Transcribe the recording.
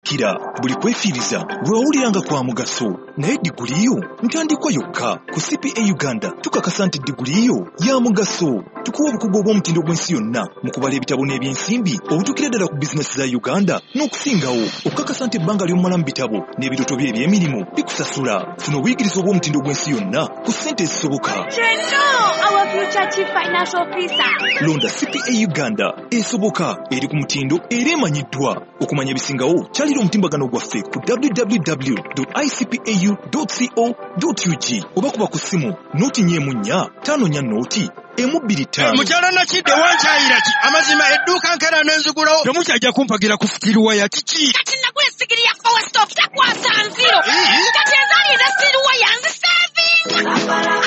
kira buli kwefiiriza lwawuliranga kwa mugaso naye diguli yo ntandikwa yokka ku CPA Uganda tukakasa nti diguli yo ya mugaso tukuwa obukugu obw'omutindo gw'ensi yonna mu kubala ebitabo n'ebyensimbi obutukira ddala ku bizinesi za Uganda n'okusingawo okukakasa nti ebbanga ly'omumala mu bitabo n'ebirooto bye eby'emirimu bikusasula. Funa obuyigiriza obw'omutindo gw'ensi yonna ku ssente ezisoboka. Our future chief financial officer. Londa CPA Uganda esoboka eri ku mutindo era emanyiddwa. Okumanya ebisingawo kyalira omutimbagano gwaffe ku www.icpau.co.ug oba kuba ku ssimu nooti 4 nooti M25. Mukyala nakidde wankyayira ki amazima edduuka nkera n'enzigulawo temukyajja kumpagira ku sikiriwa ya kiki Kati nagula sigiri ya Power Stop takwasa nziro. Kati ezaali eza siriwa yanzi saving.